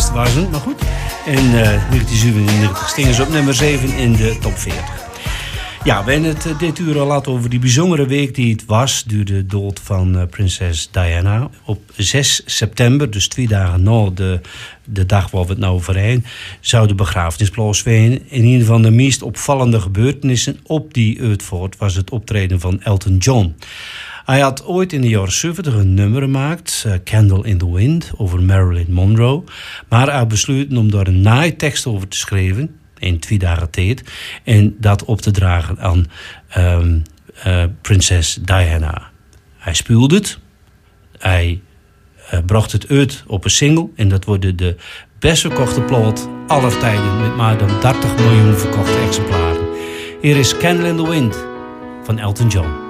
eerst was het, maar goed. In 1997 stingen ze op nummer 7 in de top 40. Ja, we hebben het dit uur al laten over die bijzondere week die het was... door de dood van prinses Diana. Op 6 september, dus 2 dagen na de dag waar we het nou over hebben... zou de begrafenis plaatsvinden. In ieder van de meest opvallende gebeurtenissen op die uitvaart... was het optreden van Elton John. Hij had ooit in de jaren 70 een nummer gemaakt... Candle in the Wind, over Marilyn Monroe. Maar hij besloot om daar een naaitekst over te schrijven... in 2 dagen tijd. En dat op te dragen aan prinses Diana. Hij speelde het. Hij bracht het uit op een single. En dat wordt de best verkochte plaat aller tijden. Met maar dan 30 miljoen verkochte exemplaren. Hier is Candle in the Wind van Elton John.